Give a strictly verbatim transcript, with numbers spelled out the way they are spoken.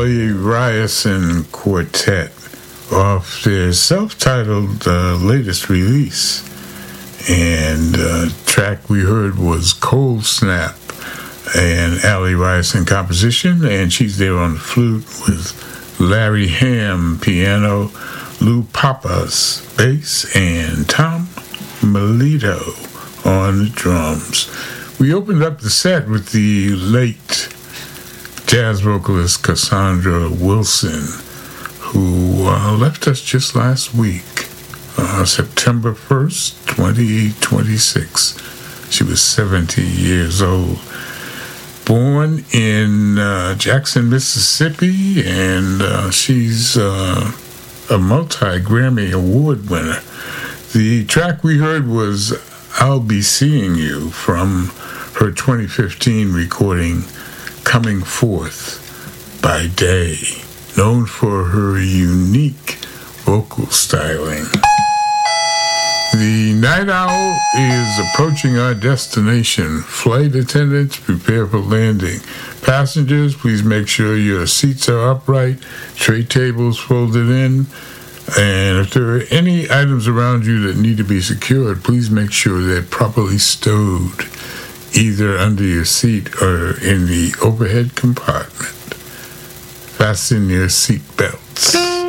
Allie Ryerson Quartet off their self-titled uh, latest release. And the uh, track we heard was Cold Snap, and Allie Ryerson composition, and she's there on the flute with Larry Ham piano, Lou Papas bass, and Tom Melito on the drums. We opened up the set with the late jazz vocalist Cassandra Wilson, who uh, left us just last week, uh, September first, twenty twenty-six. She was seventy years old. Born in uh, Jackson, Mississippi, and uh, she's uh, a multi-Grammy Award winner. The track we heard was I'll Be Seeing You from her twenty fifteen recording Coming Forth by Day, known for her unique vocal styling. The night owl is approaching our destination. Flight attendants, prepare for landing. Passengers, please make sure your seats are upright, tray tables folded in, and if there are any items around you that need to be secured, please make sure they're properly stowed, either under your seat or in the overhead compartment. Fasten your seat belts.